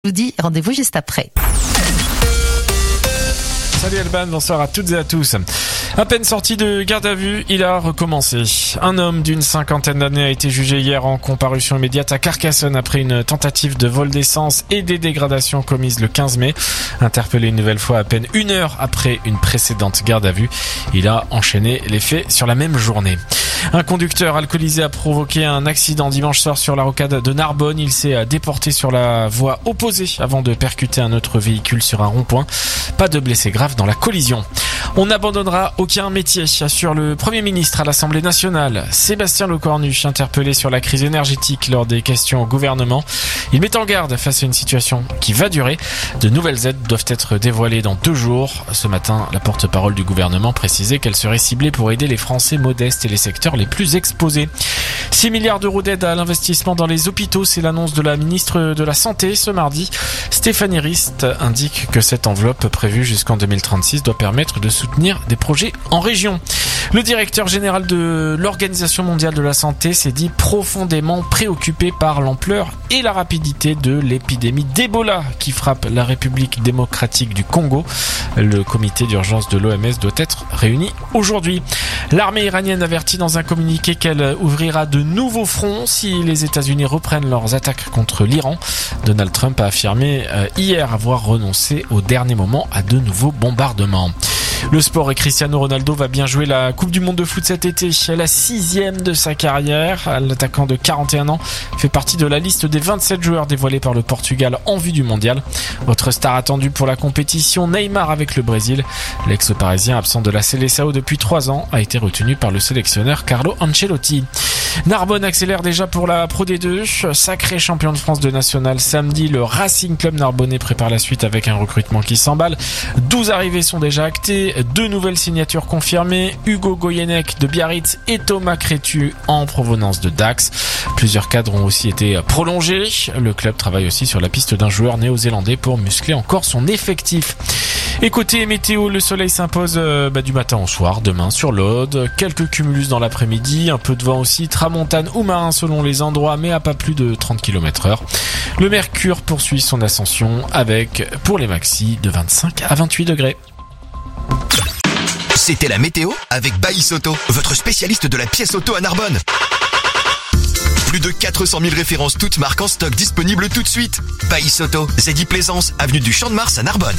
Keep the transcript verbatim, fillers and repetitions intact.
Je vous dis rendez-vous juste après. Salut Alban, bonsoir à toutes et à tous. À peine sorti de garde à vue, il a recommencé. Un homme d'une cinquantaine d'années a été jugé hier en comparution immédiate à Carcassonne après une tentative de vol d'essence et des dégradations commises le quinze mai. Interpellé une nouvelle fois à peine une heure après une précédente garde à vue, il a enchaîné les faits sur la même journée. Un conducteur alcoolisé a provoqué un accident dimanche soir sur la rocade de Narbonne. Il s'est déporté sur la voie opposée avant de percuter un autre véhicule sur un rond-point. Pas de blessés graves dans la collision. On n'abandonnera aucun métier, assure le Premier ministre à l'Assemblée nationale. Sébastien Lecornu, interpellé sur la crise énergétique lors des questions au gouvernement. Il met en garde face à une situation qui va durer. De nouvelles aides doivent être dévoilées dans deux jours. Ce matin, la porte-parole du gouvernement précisait qu'elle serait ciblée pour aider les Français modestes et les secteurs les plus exposés. six milliards d'euros d'aide à l'investissement dans les hôpitaux, c'est l'annonce de la ministre de la Santé ce mardi. Stéphanie Rist indique que cette enveloppe prévue jusqu'en deux mille trente-six doit permettre de soutenir des projets en région. Le directeur général de l'Organisation mondiale de la santé s'est dit profondément préoccupé par l'ampleur et la rapidité de l'épidémie d'Ebola qui frappe la République démocratique du Congo. Le comité d'urgence de l'O M S doit être réuni aujourd'hui. L'armée iranienne avertit dans un communiqué qu'elle ouvrira de nouveaux fronts si les États-Unis reprennent leurs attaques contre l'Iran. Donald Trump a affirmé hier avoir renoncé au dernier moment à de nouveaux bombardements. Le sport et Cristiano Ronaldo va bien jouer la Coupe du Monde de foot cet été, la sixième de sa carrière. L'attaquant de quarante et un ans fait partie de la liste des vingt-sept joueurs dévoilés par le Portugal en vue du mondial. Autre star attendue pour la compétition, Neymar avec le Brésil. L'ex-parisien absent de la Seleção depuis trois ans a été retenu par le sélectionneur Carlo Ancelotti. Narbonne accélère déjà pour la Pro D deux. Sacré champion de France de national samedi, le Racing Club narbonnais prépare la suite avec un recrutement qui s'emballe. douze arrivées sont déjà actées. Deux nouvelles signatures confirmées, Hugo Goyenek de Biarritz et Thomas Crétu en provenance de Dax. Plusieurs cadres ont aussi été prolongés. Le club travaille aussi sur la piste d'un joueur néo-zélandais pour muscler encore son effectif. Et côté météo, le soleil s'impose euh, bah, du matin au soir, demain sur l'Aude. Quelques cumulus dans l'après-midi, un peu de vent aussi, tramontane ou marin selon les endroits, mais à pas plus de trente kilomètres heure. Le mercure poursuit son ascension avec, pour les maxis, de vingt-cinq à vingt-huit degrés. C'était la météo avec Baïs Auto, votre spécialiste de la pièce auto à Narbonne. Plus de quatre cent mille références toutes marques en stock disponibles tout de suite. Baïs Auto, Zeddy Plaisance, avenue du Champ de Mars à Narbonne.